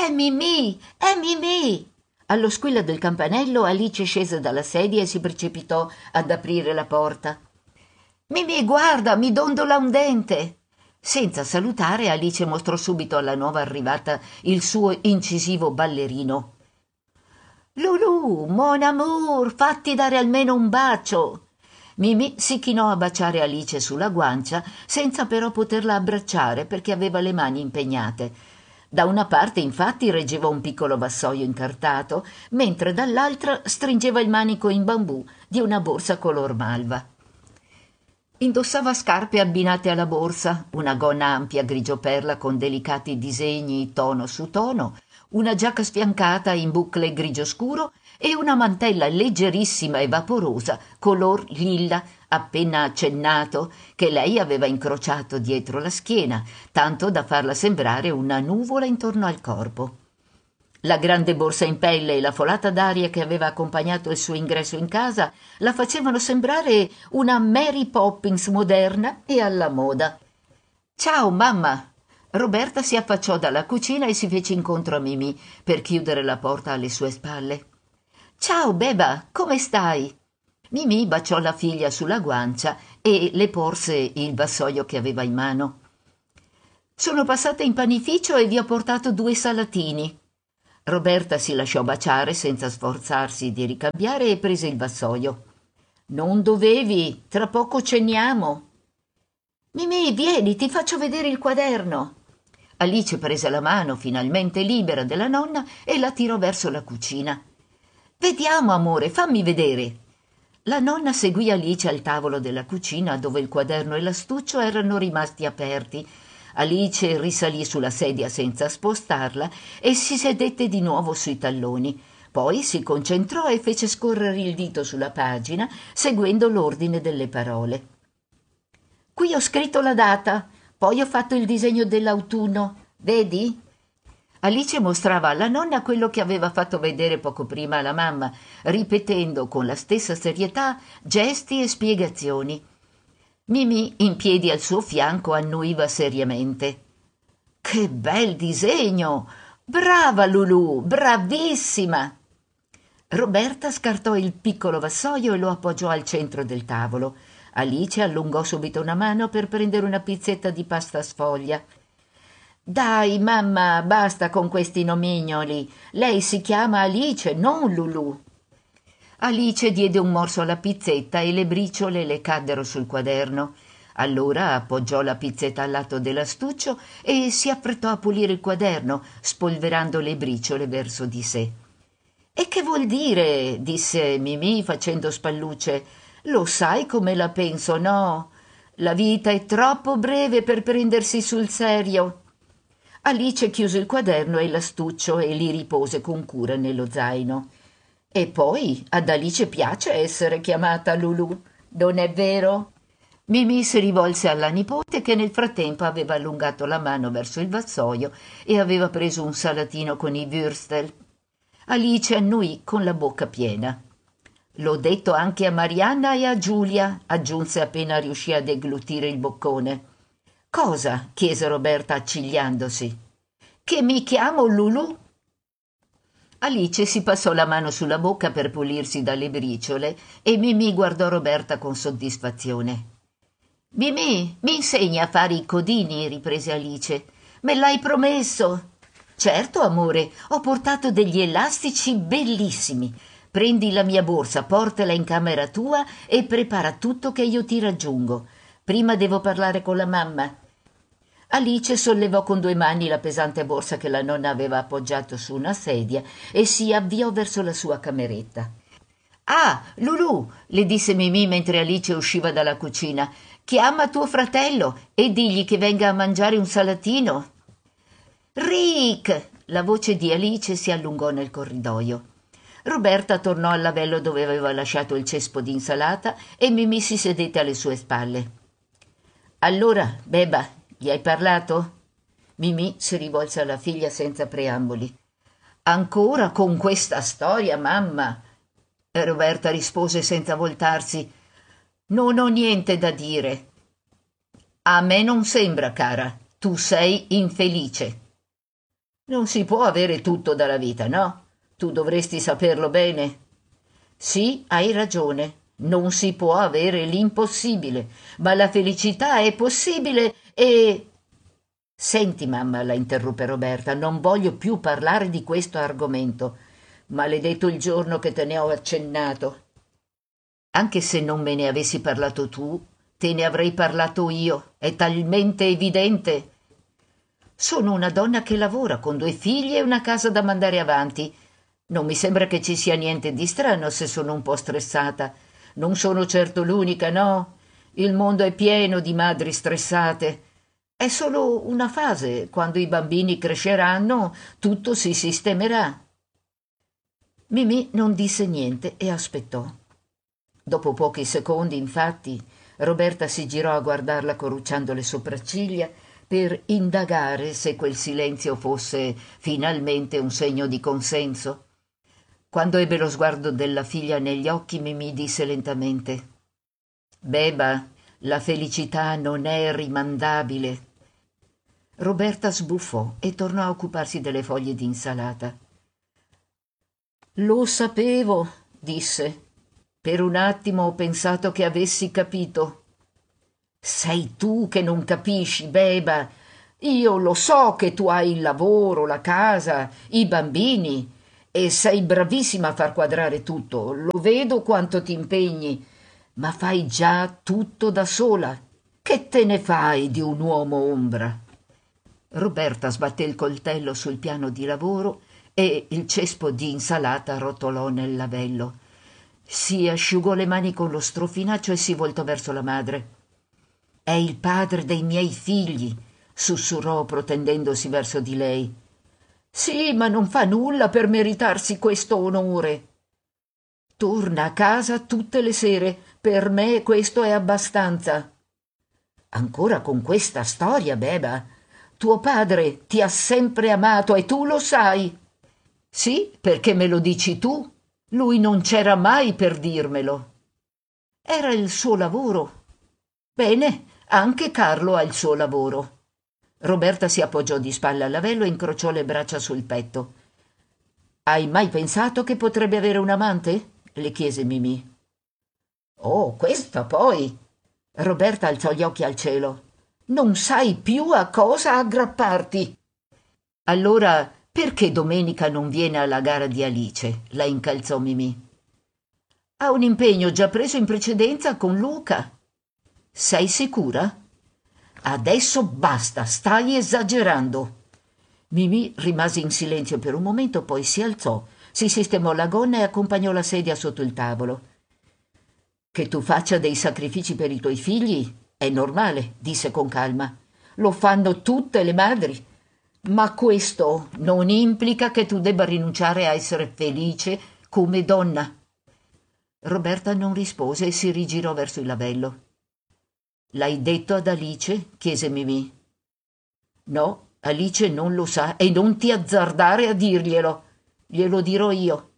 È Mimì! È Mimì! Allo squillo del campanello Alice scese dalla sedia e si precipitò ad aprire la porta. Mimì, guarda, mi dondola un dente! Senza salutare, Alice mostrò subito alla nuova arrivata il suo incisivo ballerino. Lulù, mon amour, fatti dare almeno un bacio! Mimì si chinò a baciare Alice sulla guancia, senza però poterla abbracciare perché aveva le mani impegnate. Da una parte, infatti, reggeva un piccolo vassoio incartato, mentre dall'altra stringeva il manico in bambù di una borsa color malva. Indossava scarpe abbinate alla borsa, una gonna ampia grigio perla con delicati disegni tono su tono, una giacca sfiancata in bucle grigio scuro e una mantella leggerissima e vaporosa color lilla appena accennato che lei aveva incrociato dietro la schiena, tanto da farla sembrare una nuvola intorno al corpo. La grande borsa in pelle e la folata d'aria che aveva accompagnato il suo ingresso in casa la facevano sembrare una Mary Poppins moderna e alla moda. «Ciao, mamma!» Roberta si affacciò dalla cucina e si fece incontro a Mimì per chiudere la porta alle sue spalle. «Ciao, beba, come stai?» Mimì baciò la figlia sulla guancia e le porse il vassoio che aveva in mano. «Sono passata in panificio e vi ho portato 2 salatini». Roberta si lasciò baciare senza sforzarsi di ricambiare e prese il vassoio. «Non dovevi, tra poco ceniamo». «Mimì, vieni, ti faccio vedere il quaderno». Alice prese la mano, finalmente libera della nonna, e la tirò verso la cucina. «Vediamo, amore, fammi vedere». La nonna seguì Alice al tavolo della cucina dove il quaderno e l'astuccio erano rimasti aperti. Alice risalì sulla sedia senza spostarla e si sedette di nuovo sui talloni. Poi si concentrò e fece scorrere il dito sulla pagina, seguendo l'ordine delle parole. «Qui ho scritto la data, poi ho fatto il disegno dell'autunno. Vedi?» Alice mostrava alla nonna quello che aveva fatto vedere poco prima alla mamma, ripetendo con la stessa serietà gesti e spiegazioni. Mimì, in piedi al suo fianco, annuiva seriamente. «Che bel disegno! Brava Lulù, bravissima!» Roberta scartò il piccolo vassoio e lo appoggiò al centro del tavolo. Alice allungò subito una mano per prendere una pizzetta di pasta sfoglia. «Dai, mamma, basta con questi nomignoli. Lei si chiama Alice, non Lulù». Alice diede un morso alla pizzetta e le briciole le caddero sul quaderno. Allora appoggiò la pizzetta al lato dell'astuccio e si affrettò a pulire il quaderno, spolverando le briciole verso di sé. «E che vuol dire?» disse Mimì facendo spallucce. «Lo sai come la penso, no? La vita è troppo breve per prendersi sul serio». Alice chiuse il quaderno e l'astuccio e li ripose con cura nello zaino. «E poi ad Alice piace essere chiamata Lulù, non è vero?» Mimì si rivolse alla nipote che nel frattempo aveva allungato la mano verso il vassoio e aveva preso un salatino con i würstel. Alice annuì con la bocca piena. «L'ho detto anche a Marianna e a Giulia», aggiunse appena riuscì a deglutire il boccone. «Cosa?» chiese Roberta accigliandosi. «Che mi chiamo Lulù?» Alice si passò la mano sulla bocca per pulirsi dalle briciole e Mimì guardò Roberta con soddisfazione. «Mimì, mi insegni a fare i codini?» riprese Alice. «Me l'hai promesso?» «Certo, amore, ho portato degli elastici bellissimi. Prendi la mia borsa, portala in camera tua e prepara tutto che io ti raggiungo. Prima devo parlare con la mamma». Alice sollevò con 2 mani la pesante borsa che la nonna aveva appoggiato su una sedia e si avviò verso la sua cameretta. «Ah, Lulù!» le disse Mimì mentre Alice usciva dalla cucina. «Chiama tuo fratello e digli che venga a mangiare un salatino». «Rick!» La voce di Alice si allungò nel corridoio. Roberta tornò al lavello dove aveva lasciato il cespo di insalata e Mimì si sedette alle sue spalle. «Allora, beba, gli hai parlato?» Mimì si rivolse alla figlia senza preamboli. «Ancora con questa storia, mamma?» Roberta rispose senza voltarsi. «Non ho niente da dire». «A me non sembra, cara. Tu sei infelice». Non si può avere tutto dalla vita, no? Tu dovresti saperlo bene. Sì, hai ragione. Non si può avere l'impossibile, ma la felicità è possibile e... Senti, mamma, la interruppe Roberta, non voglio più parlare di questo argomento. Maledetto il giorno che te ne ho accennato. Anche se non me ne avessi parlato tu, te ne avrei parlato io. È talmente evidente. Sono una donna che lavora con 2 figli e una casa da mandare avanti. Non mi sembra che ci sia niente di strano se sono un po' stressata. Non sono certo l'unica, no? Il mondo è pieno di madri stressate. È solo una fase. Quando i bambini cresceranno, tutto si sistemerà. Mimì non disse niente e aspettò. Dopo pochi secondi, infatti, Roberta si girò a guardarla corrucciando le sopracciglia per indagare se quel silenzio fosse finalmente un segno di consenso. Quando ebbe lo sguardo della figlia negli occhi, Mimì disse lentamente: «Beba, la felicità non è rimandabile». Roberta sbuffò e tornò a occuparsi delle foglie di insalata. «Lo sapevo», disse. «Per un attimo ho pensato che avessi capito». «Sei tu che non capisci, Beba. Io lo so che tu hai il lavoro, la casa, i bambini e sei bravissima a far quadrare tutto. Lo vedo quanto ti impegni, ma fai già tutto da sola. Che te ne fai di un uomo ombra?» Roberta sbatté il coltello sul piano di lavoro e il cespo di insalata rotolò nel lavello. Si asciugò le mani con lo strofinaccio e si voltò verso la madre. «È il padre dei miei figli», sussurrò protendendosi verso di lei. «Sì, ma non fa nulla per meritarsi questo onore. Torna a casa tutte le sere, per me questo è abbastanza». «Ancora con questa storia, Beba? Tuo padre ti ha sempre amato e tu lo sai». «Sì, perché me lo dici tu. Lui non c'era mai per dirmelo. Era il suo lavoro. Bene, anche Carlo ha il suo lavoro». Roberta si appoggiò di spalle al lavello e incrociò le braccia sul petto. «Hai mai pensato che potrebbe avere un amante?» le chiese Mimì. «Oh, questo poi!» Roberta alzò gli occhi al cielo. «Non sai più a cosa aggrapparti!» «Allora, perché domenica non viene alla gara di Alice?» la incalzò Mimì. «Ha un impegno già preso in precedenza con Luca». «Sei sicura?» «Adesso basta, stai esagerando». Mimì rimase in silenzio per un momento, poi si alzò, si sistemò la gonna e accompagnò la sedia sotto il tavolo. «Che tu faccia dei sacrifici per i tuoi figli è normale», disse con calma. «Lo fanno tutte le madri. Ma questo non implica che tu debba rinunciare a essere felice come donna». Roberta non rispose e si rigirò verso il lavello. «L'hai detto ad Alice?» chiese Mimì. «No, Alice non lo sa e non ti azzardare a dirglielo. Glielo dirò io».